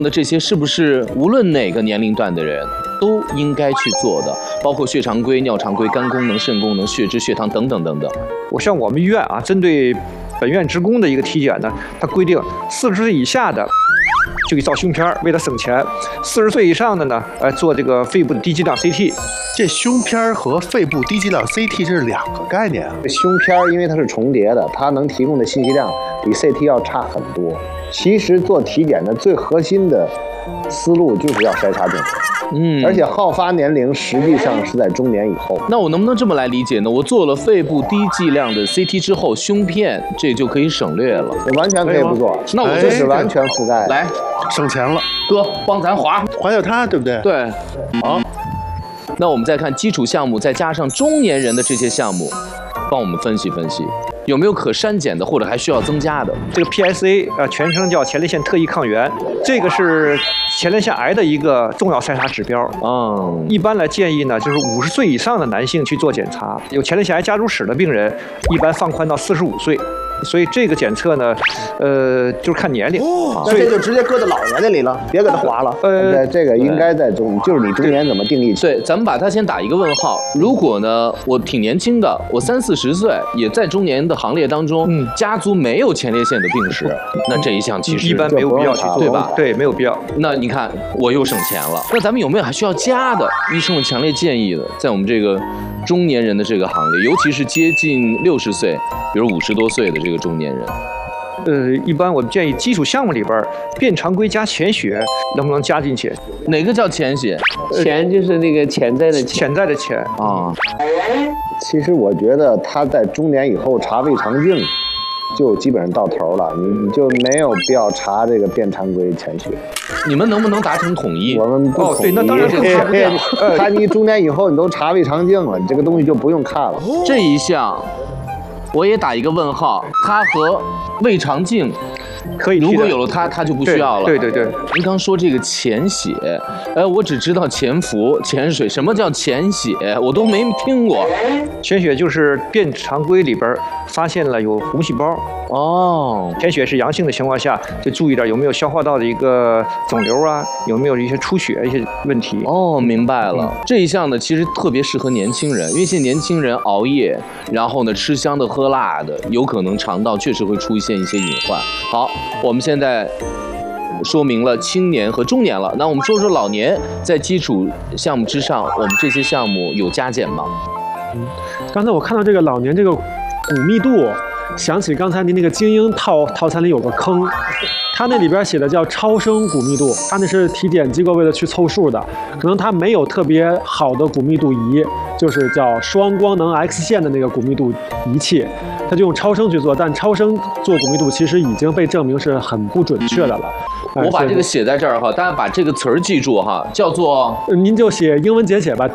那这些是不是无论哪个年龄段的人都应该去做的？包括血常规、尿常规、肝功能、肾功能、血脂、血糖等等等等。 像我们医院啊，针对本院职工的一个体检呢，它规定40岁以下的就给照胸片，为了省钱；40岁以上的呢，做这个肺部低剂量 CT。 这胸片和肺部低剂量 CT 这是两个概念啊。 胸片因为它是重叠的，它能提供的信息量比 CT 要差很多。其实做体检的最核心的思路就是要筛查病人，而且好发年龄实际上是在中年以后。 那我能不能这么来理解呢？我做了肺部低剂量的 CT 之后，胸片这就可以省略了， 完全可以不做。 那我就是完全覆盖， 来省钱了。 哥，帮咱划掉它，对不对？ 对，好。那我们再看基础项目，再加上中年人的这些项目，帮我们分析分析，有没有可删减的，或者还需要增加的？ 这个 PSA 全称叫前列腺特异抗原，这个是前列腺癌的一个重要筛查指标。一般来建议呢，就是50岁以上的男性去做检查，有前列腺癌家族史的病人，一般放宽到45岁。所以这个检测呢，就是看年龄， 所以就直接搁到老年那里了，别给它划了。这个应该在就是你中年怎么定义？ 对，咱们把它先打一个问号。如果呢，我挺年轻的，我30、40岁，也在中年的行列当中，家族没有前列腺的病史，那这一项其实一般没有必要去做， 对吧？ 对，没有必要。 那你看，我又省钱了。那咱们有没有还需要加的？医生们强烈建议的，在我们这个中年人的这个行列，尤其是接近60岁，比如50多岁的这个中年人， 一般我们建议基础项目里边，便常规加潜血能不能加进去？ 哪个叫潜血？ 潜就是那个潜在的潜在的潜啊。 其实我觉得他在中年以后查胃肠镜，就基本上到头了，你就没有必要查这个便常规潜血。 你们能不能达成统一？ 我们不统一。 对，那当然更查不掉。 他你中年以后你都查胃肠镜了，你这个东西就不用看了。 这一项我也打一个问号，它和胃肠镜可以， 如果有了它就不需要了。 对对对。 您刚说这个潜血，我只知道潜伏、潜水，什么叫潜血？我都没听过。 潜血就是便常规里边发现了有红细胞。潜血是阳性的情况下，就注意点有没有消化道的一个肿瘤啊，有没有一些出血一些问题。 明白了。这一项呢，其实特别适合年轻人，因为现在年轻人熬夜，然后呢吃香的喝辣的，有可能肠道确实会出现一些隐患。好，我们现在说明了青年和中年了，那我们说说老年，在基础项目之上，我们这些项目有加减吗？ 刚才我看到这个老年这个骨密度，想起刚才您那个精英套餐里有个坑，它那里边写的叫超声骨密度，它那是体检机构为了去凑数的，可能它没有特别好的骨密度仪，就是叫双光能 X 线的那个骨密度仪器，它就用超声去做，但超声做骨密度其实已经被证明是很不准确的了。 我把这个写在这儿哈，大家把这个词儿记住哈，叫做您就写英文简写吧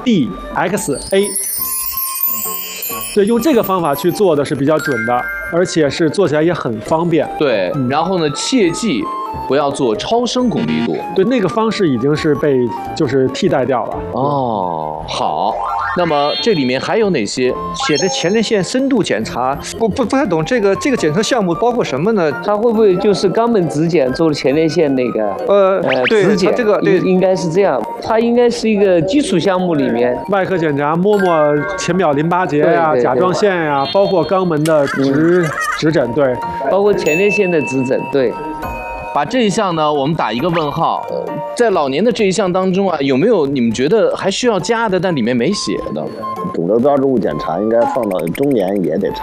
，DXA。对，用这个方法去做的是比较准的，而且是做起来也很方便。 对，然后呢，切记不要做超声骨密度。 对，那个方式已经是被就是替代掉了。 好。那么这里面还有哪些？ 写的前列腺深度检查，不太懂这个检测项目包括什么呢？ 它会不会就是肛门指检做了前列腺那个对指检？ 这个对应该是这样，它应该是一个基础项目里面外科检查，摸浅表淋巴结呀、甲状腺呀，包括肛门的指诊，对， 包括前列腺的指诊，对。 把这一项呢，我们打一个问号。在老年的这一项当中啊，有没有你们觉得还需要加的，但里面没写的？ 肿瘤标志物检查应该放到中年也得查。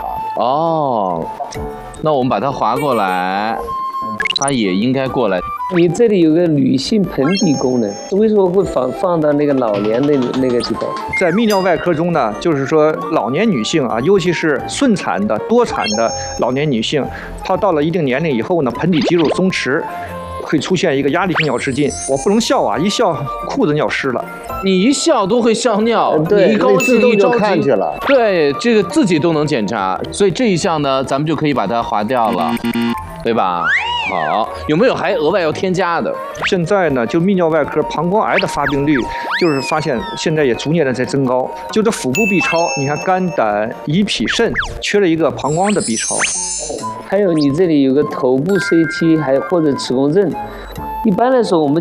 那我们把它划过来，它也应该过来。 你这里有个女性盆底功能，为什么会放到那个老年的那个地方？ 在泌尿外科中呢，就是说老年女性啊，尤其是顺产的、多产的老年女性，她到了一定年龄以后呢，盆底肌肉松弛，会出现一个压力性尿失禁。我不能笑啊，一笑裤子尿湿了。 你一笑都会笑尿，你一高兴一着急，对，这个自己都能检查，所以这一项呢，咱们就可以把它划掉了，对吧？好，有没有还额外要添加的？ 现在呢，就泌尿外科膀胱癌的发病率，就是发现现在也逐年的在增高。就这腹部 B 超，你看肝胆胰脾肾缺了一个膀胱的 B 超。 还有你这里有个头部 CT， 还或者磁共振。一般来说，我们